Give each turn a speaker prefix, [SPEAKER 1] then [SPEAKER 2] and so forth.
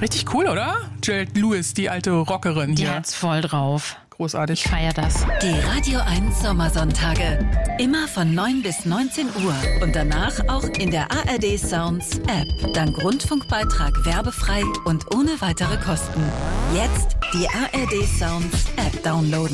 [SPEAKER 1] Richtig cool, oder? Juliette Lewis, die alte Rockerin
[SPEAKER 2] Die
[SPEAKER 1] hier.
[SPEAKER 2] hat's voll drauf.
[SPEAKER 1] Großartig.
[SPEAKER 2] Ich feier das.
[SPEAKER 3] Die Radio 1 Sommersonntage. Immer von 9 bis 19 Uhr. Und danach auch in der ARD Sounds App. Dank Rundfunkbeitrag werbefrei und ohne weitere Kosten. Jetzt die ARD Sounds App downloaden.